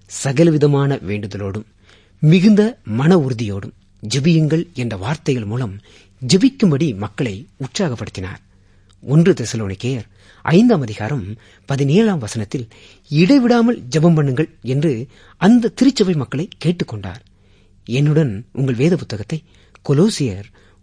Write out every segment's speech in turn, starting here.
சகலவிதமான வேண்டுதலோடும் மிகுந்த மன உறுதியோடும் ஜெபியுங்கள் என்ற வார்த்தைகள் மூலம் ஜெபிக்கும்படி மக்களை உற்சாகப்படுத்தினார். 1 தெசலோனிக்கேயர் 5:17 இடைவிடாமல் ஜெபம் பண்ணுங்கள் என்று அந்த திருச்சபை மக்களை கேட்டுக்கொண்டார். என்னுடன் உங்கள் வேத புத்தகத்தை கொலோசியர்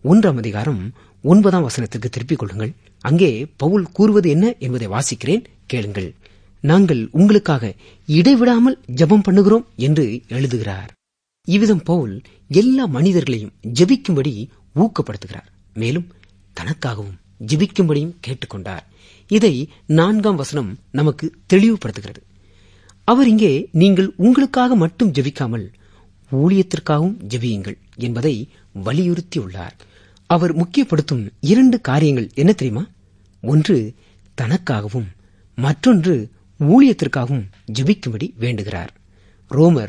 1:9 திருப்பிக் கொள்ளுங்கள். அங்கே பவுல் கூறுவது என்ன என்பதை வாசிக்கிறேன், கேளுங்கள். நாங்கள் உங்களுக்காக இடைவிடாமல் ஜெபம் பண்ணுகிறோம் என்று எழுதுகிறார். இவ்விதம் பவுல் எல்லா மனிதர்களையும் ஜெபிக்கும்படி ஊக்கப்படுத்துகிறார். மேலும் தனக்காகவும் ஜெபிக்கும்படியும் கேட்டுக்கொண்டார். இதை 4 நமக்கு தெளிவுபடுத்துகிறது. அவர் இங்கே நீங்கள் உங்களுக்காக மட்டும் ஜெபிக்காமல் ஊழியத்திற்காகவும் ஜெபியுங்கள் என்பதை வலியுறுத்தியுள்ளார். அவர் முக்கியப்படுத்தும் 2 காரியங்கள் என்ன தெரியுமா? ஒன்று தனக்காகவும், மற்றொன்று ஊழியத்திற்காகவும் ஜெபிக்கும்படி வேண்டுகிறார். ரோமர்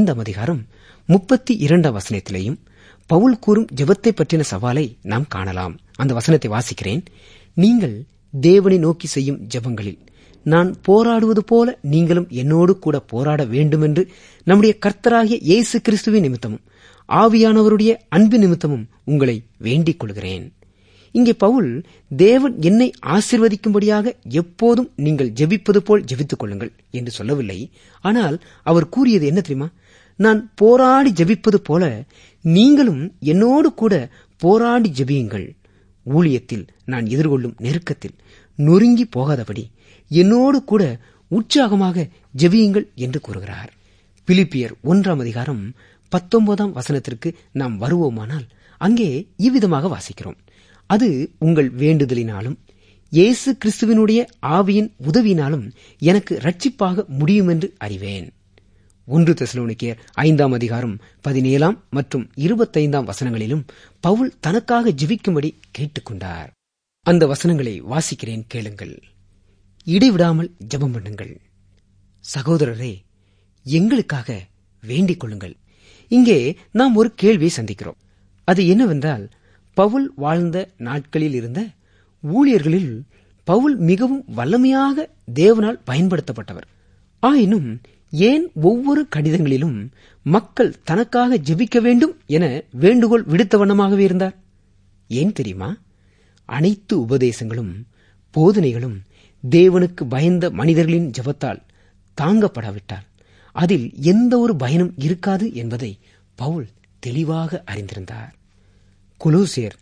15:32 பவுல் கூறும் ஜெபத்தை பற்றின சவாலை நாம் காணலாம். அந்த வசனத்தை வாசிக்கிறேன். நீங்கள் தேவனை நோக்கி செய்யும் ஜெபங்களில் நான் போராடுவது போல நீங்களும் என்னோடு கூட போராட வேண்டுமென்று நம்முடைய கர்த்தராகிய இயேசு கிறிஸ்துவின் நிமித்தமும் ஆவியானவருடைய அன்பு நிமித்தமும் உங்களை வேண்டிக் கொள்கிறேன். இங்கே பவுல் தேவன் என்னை ஆசீர்வதிக்கும்படியாக எப்போதும் நீங்கள் ஜெபிப்பது போல் ஜெபித்துக் கொள்ளுங்கள் என்று சொல்லவில்லை. ஆனால் அவர் கூறியது என்ன தெரியுமா? நான் போராடி ஜெபிப்பது போல நீங்களும் என்னோடு கூட போராடி ஜெபியுங்கள். ஊழியத்தில் நான் எதிர்கொள்ளும் நெருக்கத்தில் நொறுங்கி போகாதபடி என்னோடு கூட உற்சாகமாக ஜெபியுங்கள் என்று கூறுகிறார். பிலிப்பியர் 1:19 நாம் வருவோமானால் அங்கே இவ்விதமாக வாசிக்கிறோம். அது உங்கள் வேண்டுதலினாலும் இயேசு கிறிஸ்துவினுடைய ஆவியின் உதவியினாலும் எனக்கு இரட்சிப்பாக முடியும் என்று அறிவேன். 1 தெசலோனிக்கேயர் 5:17 மற்றும் 25 பவுல் தனக்காக ஜெபிக்கும்படி கேட்டுக்கொண்டார். அந்த வசனங்களை வாசிக்கிறேன், கேளுங்கள். இடைவிடாமல் ஜெபம் பண்ணுங்கள். சகோதரரே, எங்களுக்காக வேண்டிக் கொள்ளுங்கள். இங்கே நாம் ஒரு கேள்வியை சந்திக்கிறோம். அது என்னவென்றால், பவுல் வாழ்ந்த நாட்களில் இருந்த ஊழியர்களில் பவுல் மிகவும் வல்லமையாக தேவனால் பயன்படுத்தப்பட்டவர். ஆயினும் ஏன் ஒவ்வொரு கடிதங்களிலும் மக்கள் தனக்காக ஜெபிக்க வேண்டும் என வேண்டுகோள் விடுத்த வண்ணமாகவே இருந்தார்? ஏன் தெரியுமா? அனைத்து உபதேசங்களும் போதனைகளும் தேவனுக்கு பயந்த மனிதர்களின் ஜெபத்தால் தாங்கப்படாவிட்டால் அதில் எந்த ஒரு பயனும் இருக்காது என்பதை பவுல் தெளிவாக அறிந்திருந்தார். கொலோசியர்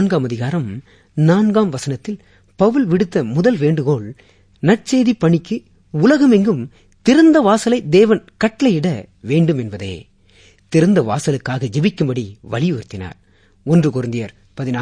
4:4 பவுல் விடுத்த முதல் வேண்டுகோள் நற்செய்தி பணிக்கு உலகமெங்கும் திறந்த வாசலை தேவன் கட்டளையிட வேண்டும் என்பதே. திறந்த வாசலுக்காக ஜெபிக்கும்படி வலியுறுத்தினார். 1 கொரிந்தியர்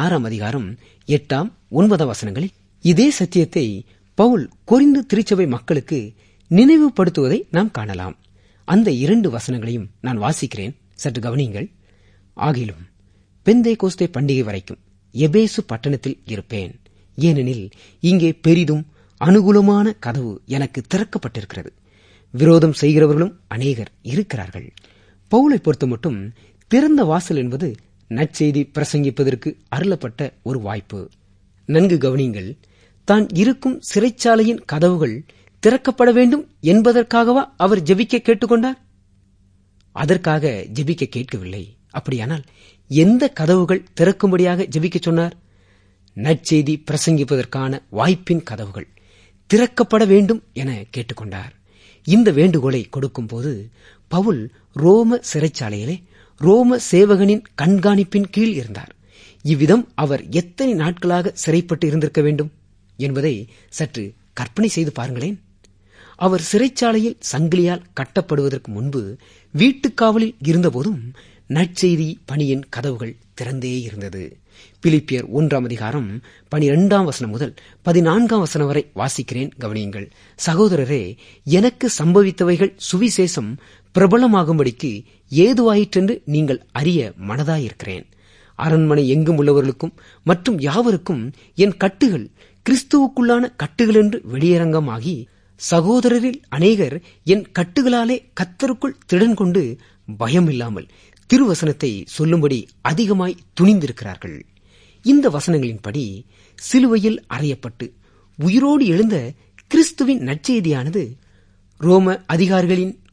16:8-9 இதே சத்தியத்தை பவுல் கொரிந்து திருச்சபை மக்களுக்கு நினைவுபடுத்துவதை நாம் காணலாம். அந்த 2 வசனங்களையும் நான் வாசிக்கிறேன், சற்று கவனியுங்கள். ஆகிலும் பெந்தேகோஸ்தே பண்டிகை வரைக்கும் எபேசு பட்டணத்தில் இருப்பேன். ஏனெனில் இங்கே பெரிதும் அனுகூலமான கதவு எனக்கு திறக்கப்பட்டிருக்கிறது. விரோதம் செய்கிறவர்களும் அநேகர் இருக்கிறார்கள். பவுலை பொறுத்த மட்டும் திறந்த வாசல் என்பது நற்செய்தி பிரசங்கிப்பதற்கு அருளப்பட்ட ஒரு வாய்ப்பு. நன்கு கவனியுங்கள். தான் இருக்கும் சிறைச்சாலையின் கதவுகள் திறக்கப்பட வேண்டும் என்பதற்காகவா அவர் ஜெபிக்க கேட்டுக்கொண்டார்? அதற்காக ஜெபிக்க கேட்கவில்லை. அப்படியானால் எந்த கதவுகள் திறக்கும்படியாக ஜெபிக்க சொன்னார்? நற்செய்தி பிரசங்கிப்பதற்கான வாய்ப்பின் கதவுகள் திறக்கப்பட வேண்டும் என கேட்டுக்கொண்டார். இந்த வேண்டுகோளை கொடுக்கும் போது பவுல் ரோம சிறைச்சாலையிலே ரோம சேவகனின் கண்காணிப்பின் கீழ் இருந்தார். இவ்விதம் அவர் எத்தனை நாட்களாக சிறைப்பட்டு இருந்திருக்க வேண்டும் என்பதை சற்று கற்பனை செய்து பாருங்களேன். அவர் சிறைச்சாலையில் சங்கிலியால் கட்டப்படுவதற்கு முன்பு வீட்டுக்காவலில் இருந்தபோதும் நற்செய்தி பணியின் கதவுகள் திறந்தே இருந்தது. பிலிப்பியர் 1:12 முதல் 14 வரை வாசிக்கிறேன், கவனியுங்கள். சகோதரரே, எனக்கு சம்பவித்தவைகள் சுவிசேஷம் பிரபலமாகும்படிக்கு ஏதுவாயிற்றென்று நீங்கள் அறிய மனதாயிருக்கிறேன். அரண்மனை எங்கும் உள்ளவர்களுக்கும் மற்றும் யாவருக்கும் என் கட்டுகள் கிறிஸ்துவுக்குள்ளான கட்டுகள் என்று வெளியரங்கமாகி, சகோதரரில் அநேகர் என் கட்டுகளாலே கர்த்தருக்குள் திடன் கொண்டு பயமில்லாமல் திருவசனத்தை சொல்லும்படி அதிகமாய் துணிந்திருக்கிறார்கள். இந்த வசனங்களின்படி சிலுவையில் அறையப்பட்டு உயிரோடு எழுந்த கிறிஸ்துவின் நற்செய்தியானது ரோம அதிகாரிகளின்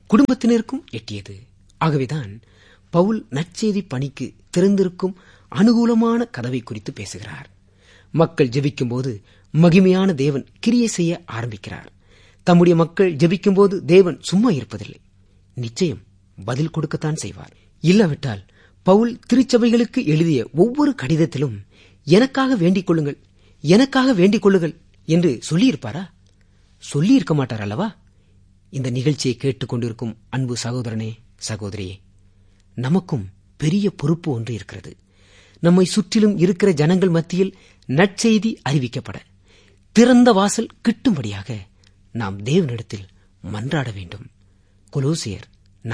குடும்பத்தினருக்கும் எட்டியது. ஆகவேதான் பவுல் நற்செய்தி பணிக்கு திறந்திருக்கும் அனுகூலமான கதவை குறித்து பேசுகிறார். மக்கள் ஜெபிக்கும்போது மகிமையான தேவன் கிரியை செய்ய ஆரம்பிக்கிறார். தம்முடைய மக்கள் ஜெபிக்கும்போது தேவன் சும்மா இருப்பதில்லை. நிச்சயம் பதில் கொடுக்கத்தான் செய்வார். இல்லாவிட்டால் பவுல் திருச்சபைகளுக்கு எழுதிய ஒவ்வொரு கடிதத்திலும் எனக்காக வேண்டிக் கொள்ளுங்கள், எனக்காக வேண்டிக் கொள்ளுங்கள் என்று சொல்லியிருப்பாரா? சொல்லியிருக்க மாட்டார் அல்லவா? இந்த நிகழ்ச்சியை கேட்டுக் கொண்டிருக்கும் அன்பு சகோதரனே, சகோதரியே, நமக்கும் பெரிய பொறுப்பு ஒன்று இருக்கிறது. நம்மை சுற்றிலும் இருக்கிற ஜனங்கள் மத்தியில் நற்செய்தி அறிவிக்கப்பட திறந்த வாசல் கிட்டும்படியாக நாம் தேவனிடத்தில் மன்றாட வேண்டும். கொலோசியர்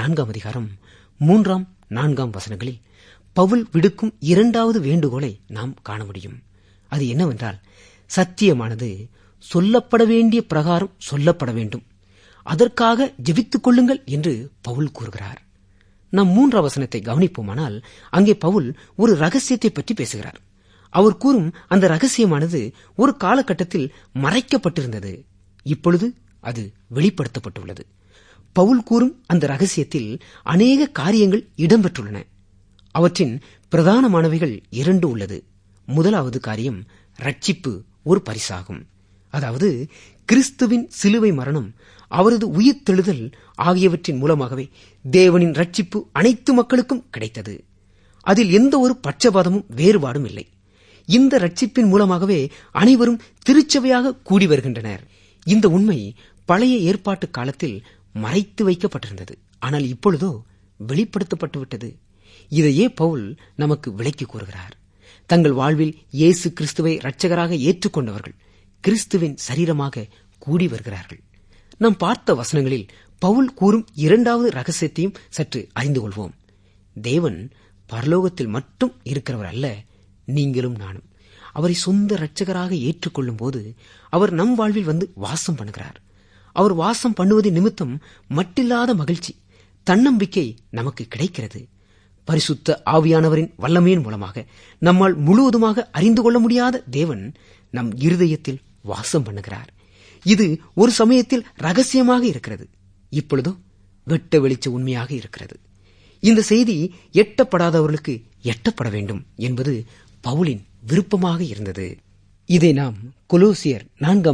4:3-4 பவுல் விடுக்கும் இரண்டாவது வேண்டுகோளை நாம் காண முடியும். அது என்னவென்றால், சத்தியமானது சொல்லப்பட வேண்டிய பிரகாரம் சொல்லப்பட வேண்டும், அதற்காக ஜெபித்துக் கொள்ளுங்கள் என்று பவுல் கூறுகிறார். நாம் 3 கவனிப்போமானால், அங்கே பவுல் ஒரு ரகசியத்தை பற்றி பேசுகிறார். அவர் கூறும் அந்த ரகசியமானது ஒரு காலகட்டத்தில் மறைக்கப்பட்டிருந்தது. இப்பொழுது அது வெளிப்படுத்தப்பட்டுள்ளது. பவுல் கூறும் அந்த ரகசியத்தில் அநேக காரியங்கள் இடம்பெற்றுள்ளன. அவற்றின் பிரதானமானவைகள் 2 உள்ளது. முதலாவது காரியம் ரட்சிப்பு ஒரு பரிசாகும். அதாவது கிறிஸ்துவின் சிலுவை மரணம், அவரது உயிர்த்தெழுதல் ஆகியவற்றின் மூலமாகவே தேவனின் ரட்சிப்பு அனைத்து மக்களுக்கும் கிடைத்தது. அதில் எந்த ஒரு பட்சபாதமும் வேறுபாடும் இல்லை. இந்த ரட்சிப்பின் மூலமாகவே அனைவரும் திருச்சபையாக கூடி வருகின்றனர். இந்த உண்மை பழைய ஏற்பாட்டு காலத்தில் மறைத்து வைக்கப்பட்டிருந்தது. ஆனால் இப்பொழுதோ வெளிப்படுத்தப்பட்டுவிட்டது. இதையே பவுல் நமக்கு விளக்கி கூறுகிறார். தங்கள் வாழ்வில் இயேசு கிறிஸ்துவை இரட்சகராக ஏற்றுக்கொண்டவர்கள் கிறிஸ்துவின் சரீரமாக கூடி வருகிறார்கள். நாம் பார்த்த வசனங்களில் பவுல் கூறும் இரண்டாவது ரகசியத்தையும் சற்று அறிந்து கொள்வோம். தேவன் பரலோகத்தில் மட்டும் இருக்கிறவர் அல்ல, நீங்களும் நானும் அவரை சொந்த இரட்சகராக ஏற்றுக்கொள்ளும் போது அவர் நம் வாழ்வில் வந்து வாசம் பண்ணுகிறார். அவர் வாசம் பண்ணுவது நிமித்தம் மட்டில்லாத மகிழ்ச்சி, தன்னம்பிக்கை நமக்கு கிடைக்கிறது. பரிசுத்த ஆவியானவரின் வல்லமையின் மூலமாக நம்மால் முழுவதுமாக அறிந்து கொள்ள முடியாத தேவன் நம் இருதயத்தில் வாசம் பண்ணுகிறார். இது ஒரு சமயத்தில் ரகசியமாக இருக்கிறது, இப்பொழுதோ வெட்ட வெளிச்ச உண்மையாக இருக்கிறது. இந்த செய்தி எட்டப்படாதவர்களுக்கு எட்டப்பட வேண்டும் என்பது பவுலின் விருப்பமாக இருந்தது. இதை நாம் கொலோசியர்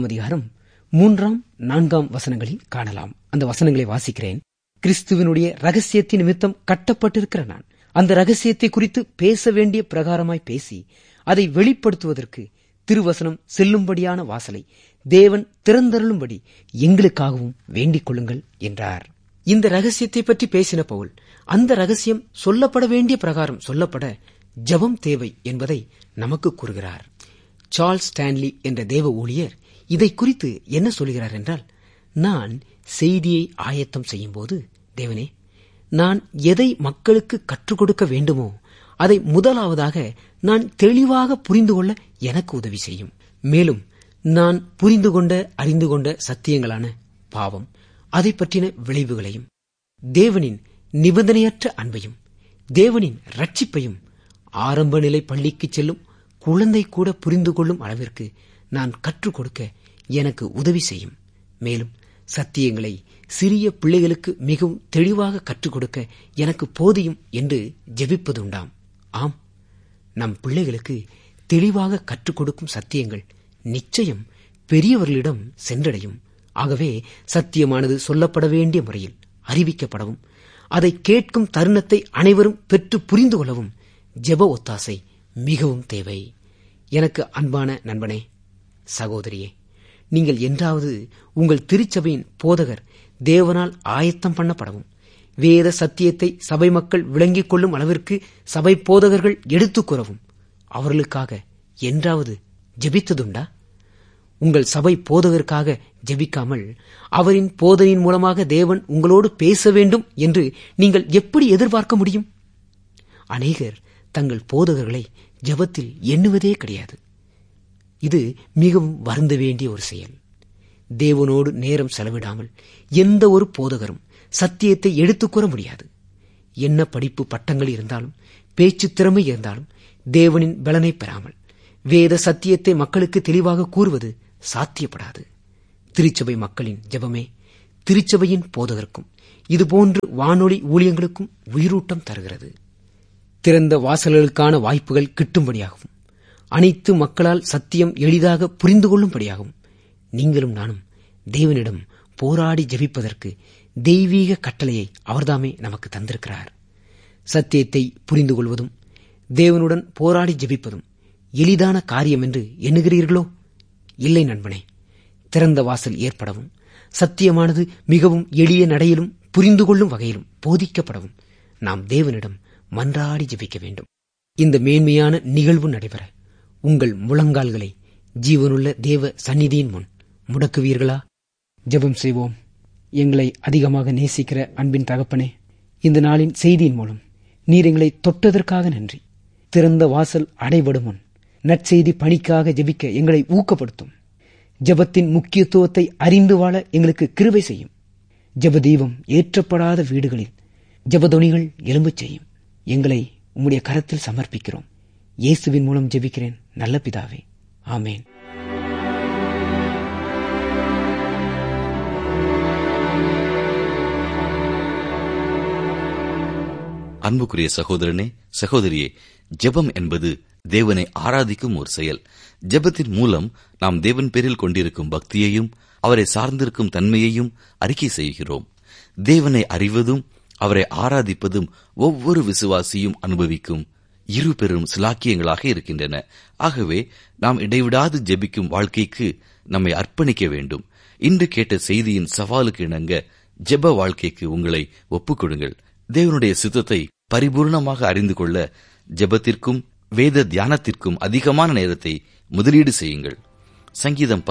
4:3-4 காணலாம். அந்த வசனங்களை வாசிக்கிறேன். கிறிஸ்துவனுடைய ரகசியத்தின் நிமித்தம் கட்டப்பட்டிருக்கிற நான் அந்த ரகசியத்தை குறித்து பேச வேண்டிய பிரகாரமாய் பேசி அதை வெளிப்படுத்துவதற்கு திருவசனம் செல்லும்படியான வாசலை தேவன் திறந்தருளும்படி எங்களுக்காகவும் வேண்டிக் கொள்ளுங்கள் என்றார். இந்த ரகசியத்தை பற்றி பேசின பவுல், அந்த ரகசியம் சொல்லப்பட வேண்டிய பிரகாரம் சொல்லப்பட ஜெபம் தேவை என்பதை நமக்கு கூறுகிறார். சார்ல்ஸ் ஸ்டான்லி என்ற தேவ ஊழியர் இதை குறித்து என்ன சொல்கிறார் என்றால், நான் செய்தியை ஆயத்தம் செய்யும் போது, தேவனே, நான் எதை மக்களுக்கு கற்றுக் கொடுக்க வேண்டுமோ அதை முதலாவதாக நான் தெளிவாக புரிந்து கொள்ள எனக்கு உதவி செய்யும். மேலும் நான் புரிந்து கொண்ட அறிந்து கொண்ட சத்தியங்களான பாவம், அதை பற்றின விளைவுகளையும், தேவனின் நிபந்தனையற்ற அன்பையும், தேவனின் ரட்சிப்பையும் ஆரம்ப நிலை பள்ளிக்கு செல்லும் குழந்தை கூட புரிந்து கொள்ளும் அளவிற்கு நான் கற்றுக் கொடுக்க எனக்கு உதவி செய்யும். மேலும் சத்தியங்களை சிறிய பிள்ளைகளுக்கு மிகவும் தெளிவாக கற்றுக் கொடுக்க எனக்கு போதியும் என்று ஜெபிப்பதுண்டாம். ஆம், நம் பிள்ளைகளுக்கு தெளிவாக கற்றுக் கொடுக்கும் சத்தியங்கள் நிச்சயம் பெரியவர்களிடம் சென்றடையும். ஆகவே சத்தியமானது சொல்லப்பட வேண்டிய முறையில் அறிவிக்கப்படவும், அதை கேட்கும் தருணத்தை அனைவரும் பெற்று புரிந்து கொள்ளவும் ஜெப ஒத்தாசை மிகவும் தேவை. எனக்கு அன்பான நண்பனே, சகோதரியே, நீங்கள் என்றாவது உங்கள் திருச்சபையின் போதகர் தேவனால் ஆயத்தம் பண்ணப்படவும், வேத சத்தியத்தை சபை மக்கள் விளங்கிக் கொள்ளும் அளவிற்கு சபை போதகர்கள் எடுத்துக் கூறவும் அவர்களுக்காக என்றாவது ஜெபித்ததுண்டா? உங்கள் சபை போதகருக்காக ஜெபிக்காமல் அவரின் போதனையின் மூலமாக தேவன் உங்களோடு பேச வேண்டும் என்று நீங்கள் எப்படி எதிர்பார்க்க முடியும்? அநேகர் தங்கள் போதகர்களை ஜெபத்தில் எண்ணுவதே கிடையாது. இது மிகவும் வருந்த வேண்டிய ஒரு செயல். தேவனோடு நேரம் செலவிடாமல் எந்த ஒரு போதகரும் சத்தியத்தை எடுத்துக் கூற முடியாது. என்ன படிப்பு பட்டங்கள் இருந்தாலும், பேச்சு திறமை இருந்தாலும், தேவனின் பலனை பெறாமல் வேத சத்தியத்தை மக்களுக்கு தெளிவாக கூறுவது சாத்தியப்படாது. திருச்சபை மக்களின் ஜெபமே திருச்சபையின் போதகருக்கும் இதுபோன்று வானொலி ஊழியங்களுக்கும் உயிரூட்டம் தருகிறது. திறந்த வாசல்களுக்கான வாய்ப்புகள் கிட்டும்படியாகவும், அனைத்து மக்களால் சத்தியம் எளிதாக புரிந்து கொள்ளும்படியாகவும் நீங்களும் நானும் தேவனிடம் போராடி ஜெபிப்பதற்கு தெய்வீக கட்டளையை அவர்தாமே நமக்கு தந்திருக்கிறார். சத்தியத்தை புரிந்து கொள்வதும் தேவனுடன் போராடி ஜெபிப்பதும் எளிதான காரியம் என்று எண்ணுகிறீர்களோ? இல்லை நண்பனே. திறந்த வாசல் ஏற்படவும், சத்தியமானது மிகவும் எளிய நடையிலும் புரிந்து கொள்ளும் வகையிலும் போதிக்கப்படவும் நாம் தேவனிடம் மன்றாடி ஜெபிக்க வேண்டும். இந்த மேன்மையான நிகழ்வு நடைபெற உங்கள் முழங்கால்களை ஜீவனுள்ள தேவ சந்நிதியின் முன் முடக்குவீர்களா? ஜெபம் செய்வோம். எங்களை அதிகமாக நேசிக்கிற அன்பின் தகப்பனே, இந்த நாளின் செய்தியின் மூலம் நீர் எங்களை தொட்டதற்காக நன்றி. திறந்த வாசல் அடைபடும் முன் நற்செய்தி பணிக்காக ஜெபிக்க எங்களை ஊக்கப்படுத்தும். ஜெபத்தின் முக்கியத்துவத்தை அறிந்து வாழ எங்களுக்கு கிருபை செய்யும். ஜெப தீபம் ஏற்றப்படாத வீடுகளில் ஜெபதொனிகள் எழும்பச் செய்யும். எங்களை உம்முடைய கரத்தில் சமர்ப்பிக்கிறோம். இயேசுவின் மூலம் ஜெபிக்கிறேன் நல்ல பிதாவே, ஆமேன். அன்புக்குரிய சகோதரனே, சகோதரியே, ஜெபம் என்பது தேவனை ஆராதிக்கும் ஒரு செயல். ஜெபத்தின் மூலம் நாம் தேவன் பேரில் கொண்டிருக்கும் பக்தியையும் அவரை சார்ந்திருக்கும் தன்மையையும் அறிக்கை செய்கிறோம். தேவனை அறிவதும் அவரை ஆராதிப்பதும் ஒவ்வொரு விசுவாசியும் அனுபவிக்கும் இரு பெரும் சிலாக்கியங்களாக இருக்கின்றன. ஆகவே நாம் இடைவிடாது ஜெபிக்கும் வாழ்க்கைக்கு நம்மை அர்ப்பணிக்க வேண்டும். இன்று கேட்ட செய்தியின் சவாலுக்கு இணங்க ஜெப வாழ்க்கைக்கு உங்களை ஒப்புக்கொடுங்கள். தேவனுடைய சித்தத்தை பரிபூர்ணமாக அறிந்து கொள்ள ஜெபத்திற்கும் வேத தியானத்திற்கும் அதிகமான நேரத்தை முதலீடு செய்யுங்கள். சங்கீதம்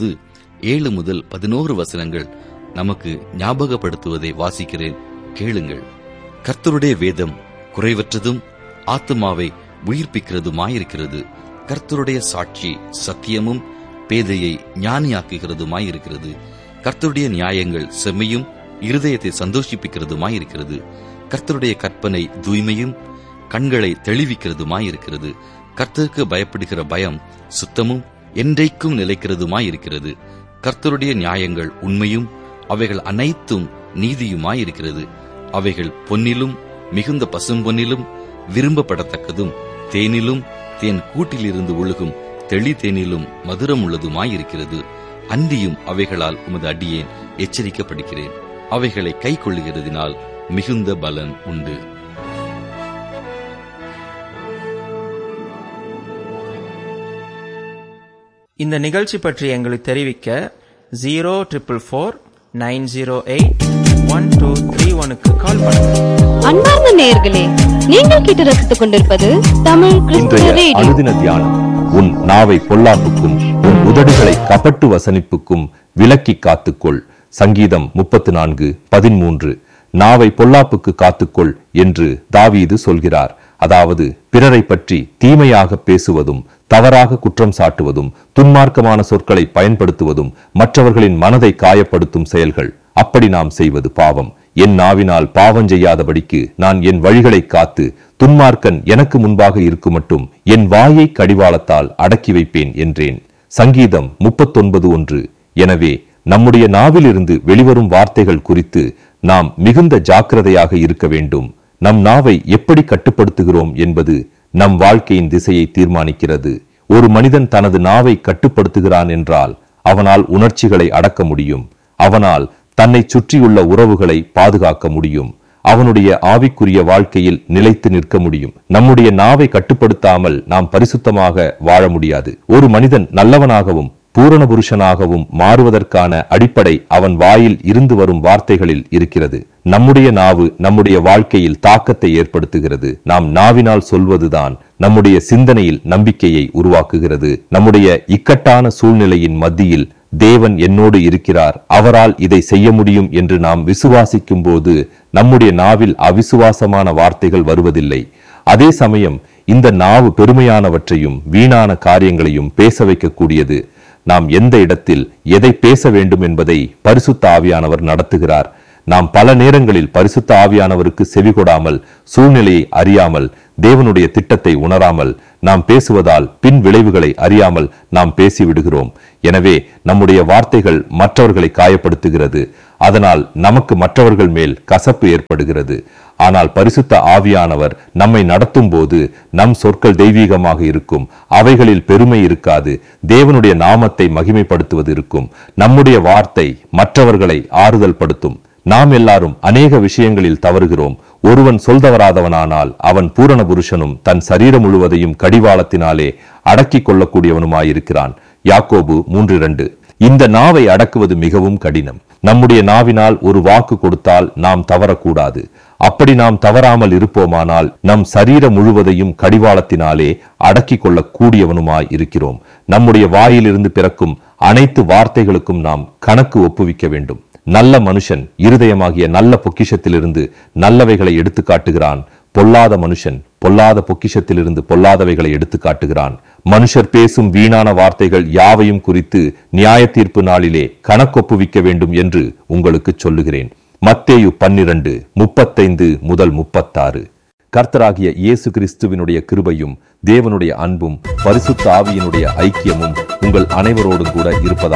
19:7-11 நமக்கு ஞாபகப்படுத்துவதை வாசிக்கிறேன், கேளுங்கள். கர்த்தருடைய வேதம் குறைவற்றதும் ஆத்துமாவை உயிர்ப்பிக்கிறதுமாயிருக்கிறது. கர்த்தருடைய சாட்சி சத்தியமும் பேதையை ஞானியாக்குகிறதுமாயிருக்கிறது. கர்த்தருடைய நியாயங்கள் செம்மையும் இருதயத்தை சந்தோஷிப்பிக்கிறதுமாயிருக்கிறது. கர்த்தருடைய கற்பனை தூய்மையும் கண்களை தெளிவிக்கிறதுமாயிருக்கிறது. கர்த்தருக்கு பயப்படுகிற பயம் சுத்தமும் என்றைக்கும் நிலைக்கிறதுமாயிருக்கிறது. கர்த்தருடைய நியாயங்கள் உண்மையும் அவைகள் அனைத்தும் நீதியுமாயிருக்கிறது. அவைகள் பொன்னிலும் மிகுந்த பசும்பொன்னிலும் விரும்பப்படத்தக்கதும் தேனிலும் தேன் கூட்டிலிருந்து ஒழுகும் தெளி தேனிலும் மதுரம் உள்ளதுமாயிருக்கிறது. அன்றியும் அவைகளால் உமது அடியேன் எச்சரிக்கப்படுகிறேன். அவைகளை கை கொள்ளுகிறதினால் மிகுந்த பலன் உண்டு. இந்த நிகழ்ச்சி பற்றி எங்களுக்கு தெரிவிக்க 044-908-1231 கால் பண்ணுங்கள். அன்பார்ந்த நேயர்களே, நீங்கள் கேட்டு ரசித்துக் கொண்டிருப்பது தமிழ் கிறிஸ்துவ ரேடியோ. அனுதின தியானம். உன் நாவை பொல்லாப்புக்கும் உன் உதடுகளை கபட்டு வசனிப்புக்கும் விலக்கி காத்துக்கொள். சங்கீதம் 34:13. நாவை பொல்லாப்புக்கு காத்துக்கொள் என்று தாவீது சொல்கிறார். அதாவது பிறரை பற்றி தீமையாக பேசுவதும், தவறாக குற்றம் சாட்டுவதும், துன்மார்க்கமான சொற்களை பயன்படுத்துவதும் மற்றவர்களின் மனதை காயப்படுத்தும் செயல்கள். அப்படி நாம் செய்வது பாவம். என் நாவினால் பாவம் செய்யாதபடிக்கு நான் என் வழிகளை காத்து துன்மார்க்கன் எனக்கு முன்பாக இருக்கும் மட்டும் என் வாயை கடிவாளத்தால் அடக்கி வைப்பேன் என்றேன். சங்கீதம் 39:1. எனவே நம்முடைய நாவிலிருந்து வெளிவரும் வார்த்தைகள் குறித்து நாம் மிகுந்த ஜாக்கிரதையாக இருக்க வேண்டும். நம் நாவை எப்படி கட்டுப்படுத்துகிறோம் என்பது நம் வாழ்க்கையின் திசையை தீர்மானிக்கிறது. ஒரு மனிதன் தனது நாவை கட்டுப்படுத்துகிறான் என்றால் அவனால் உணர்ச்சிகளை அடக்க முடியும். அவனால் தன்னை சுற்றியுள்ள உறவுகளை பாதுகாக்க முடியும். அவனுடைய ஆவிக்குரிய வாழ்க்கையில் நிலைத்து நிற்க முடியும். நம்முடைய நாவை கட்டுப்படுத்தாமல் நாம் பரிசுத்தமாக வாழ முடியாது. ஒரு மனிதன் நல்லவனாகவும் பூரண புருஷனாகவும் மாறுவதற்கான அடிப்படை அவன் வாயில் இருந்து வரும் வார்த்தைகளில் இருக்கிறது. நம்முடைய நாவு நம்முடைய வாழ்க்கையில் தாக்கத்தை ஏற்படுத்துகிறது. நாம் நாவினால் சொல்வதுதான் நம்முடைய சிந்தனையில் நம்பிக்கையை உருவாக்குகிறது. நம்முடைய இக்கட்டான சூழ்நிலையின் மத்தியில் தேவன் என்னோடு இருக்கிறார், அவரால் இதை செய்ய முடியும் என்று நாம் விசுவாசிக்கும் போது நம்முடைய நாவில் அவிசுவாசமான வார்த்தைகள் வருவதில்லை. அதே சமயம் இந்த நாவு பெருமையானவற்றையும் வீணான காரியங்களையும் பேச வைக்கக்கூடியது. நாம் எந்த இடத்தில் எதை பேச வேண்டும் என்பதை பரிசுத்த ஆவியானவர் நடத்துகிறார். நாம் பல நேரங்களில் பரிசுத்த ஆவியானவருக்கு செவிகொடாமல், சூழ்நிலையை அறியாமல் தேவனுடைய திட்டத்தை உணராமல் நாம் பேசுவதால் பின் விளைவுகளை அறியாமல் நாம் பேசிவிடுகிறோம். எனவே நம்முடைய வார்த்தைகள் மற்றவர்களை காயப்படுத்துகிறது. அதனால் நமக்கு மற்றவர்கள் மேல் கசப்பு ஏற்படுகிறது. ஆனால் பரிசுத்த ஆவியானவர் நம்மை நடத்தும் போது நம் சொற்கள் தெய்வீகமாக இருக்கும். அவைகளில் பெருமை இருக்காது. தேவனுடைய நாமத்தை மகிமைப்படுத்துவது இருக்கும். நம்முடைய வார்த்தை மற்றவர்களை ஆறுதல் படுத்தும். நாம் எல்லாரும் அநேக விஷயங்களில் தவறுகிறோம். ஒருவன் சொல்தவராதவனானால் அவன் பூரண புருஷனும் தன் சரீரம் முழுவதையும் கடிவாளத்தினாலே அடக்கிக் கொள்ளக்கூடியவனுமாயிருக்கிறான். யாக்கோபு 3:2. இந்த நாவை அடக்குவது மிகவும் கடினம். நம்முடைய நாவினால் ஒரு வாக்கு கொடுத்தால் நாம் தவறக்கூடாது. அப்படி நாம் தவறாமல் இருப்போமானால் நம் சரீரம் முழுவதையும் கடிவாளத்தினாலே அடக்கிக் கொள்ளக் கூடியவனுமாய் இருக்கிறோம். நம்முடைய வாயிலிருந்து பிறக்கும் அனைத்து வார்த்தைகளுக்கும் நாம் கணக்கு ஒப்புவிக்க வேண்டும். நல்ல மனுஷன் இருதயமாகிய நல்ல பொக்கிஷத்திலிருந்து நல்லவைகளை எடுத்து காட்டுகிறான். பொல்லாத மனுஷன் பொல்லாத பொக்கிஷத்திலிருந்து பொல்லாதவைகளை எடுத்து காட்டுகிறான். மனுஷர் பேசும் வீணான வார்த்தைகள் யாவையும் குறித்து நியாய தீர்ப்பு நாளிலே கணக்கொப்புவிக்க வேண்டும் என்று உங்களுக்கு சொல்லுகிறேன். மத்தேயு 12:35-36. கர்த்தராகிய இயேசு கிறிஸ்துவினுடைய கிருபையும் தேவனுடைய அன்பும் பரிசுத்த ஆவியினுடைய ஐக்கியமும் உங்கள் அனைவரோடும் கூட இருப்பதாக